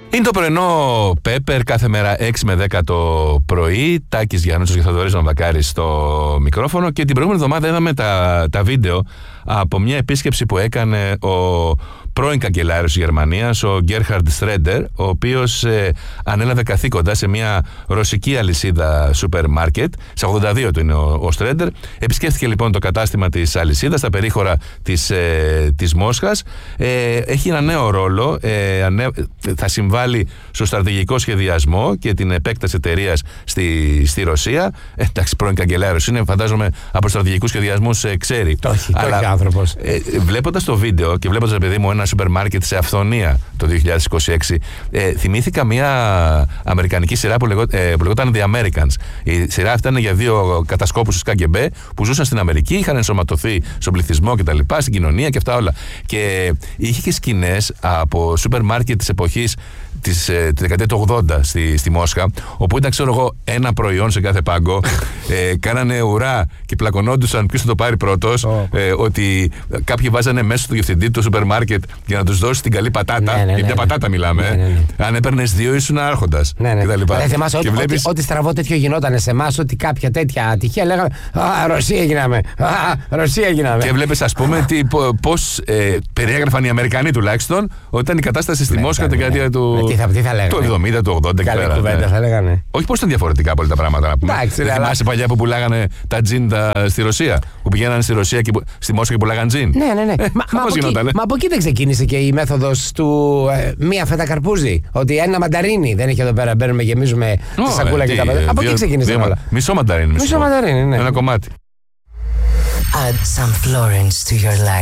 Είναι το πρωινό Πέπερ κάθε μέρα 6 με 10 το πρωί. Τάκης Γιάννουτσος και Θοδωρής Βαμβακάρης στο μικρόφωνο. Και την προηγούμενη εβδομάδα είδαμε τα βίντεο από μια επίσκεψη που έκανε ο πρώην καγκελάριος της Γερμανίας, ο Γκέρχαρντ Στρέντερ, ο οποίος ανέλαβε καθήκοντα σε μια ρωσική αλυσίδα σούπερ μάρκετ. Σε 82 του είναι ο Στρέντερ. Επισκέφθηκε λοιπόν το κατάστημα της αλυσίδας στα περίχωρα της Μόσχας. Έχει ένα νέο ρόλο. Θα συμβάλλει στο στρατηγικό σχεδιασμό και την επέκταση εταιρείας στη Ρωσία. Εντάξει, πρώην καγκελάριος είναι, φαντάζομαι από στρατηγικούς σχεδιασμούς ξέρει. Το έχει άνθρωπος. Βλέποντας το βίντεο και βλέποντας, παιδί μου, ένα σούπερ μάρκετ σε Αυθονία το 2026, θυμήθηκα μια αμερικανική σειρά που λεγόταν The Americans. Η σειρά αυτή ήταν για δύο κατασκόπους της KGB που ζούσαν στην Αμερική, είχαν ενσωματωθεί στον πληθυσμό και τα λοιπά, στην κοινωνία και αυτά όλα. Και είχε και σκηνές από σούπερ μάρκετ της εποχής τη δεκαετία του 80 στη Μόσχα, όπου ήταν, ξέρω εγώ, ένα προϊόν σε κάθε πάγκο. Κάνανε ουρά και πλακωνόντουσαν ποιος θα το πάρει πρώτος. Ότι κάποιοι βάζανε μέσα στο διευθυντή του σούπερ μάρκετ για να τους δώσει την καλή πατάτα. Για μια πατάτα μιλάμε. Αν έπαιρνες δύο, ήσουν άρχοντας. Θυμάσαι ότι στραβό τέτοιο γινόταν σε εμάς, ότι κάποια τέτοια ατυχία λέγαμε Ρωσία γίναμε. Ρωσία γίναμε. Και βλέπεις, ας πούμε, πώς περιέγραφαν οι Αμερικανοί τουλάχιστον ότι ήταν η κατάσταση στη Μόσχα την δεκαετία του. Τι θα λέγανε. Το 70, το 80 και πέρα. Κουβέντα θα λέγανε. Όχι πως ήταν διαφορετικά από όλα τα πράγματα. Δεν θυμάσαι παλιά που πουλάγανε τα τζιν στη Ρωσία. Που πηγαίνανε στη Ρωσία και στη Μόσχα και πουλάγαν τζιν. Ναι. Μα από εκεί δεν ξεκίνησε και η μέθοδος του μία φέτα καρπούζι. Ότι ένα μανταρίνι δεν έχει εδώ πέρα. Μπαίνουμε, γεμίζουμε τη σακούλα και τα παιδιά. Από εκεί ξεκίνησε όλα. Μισό μανταρίνι. Ναι. Ένα κομμάτι. Add some Florence to your life.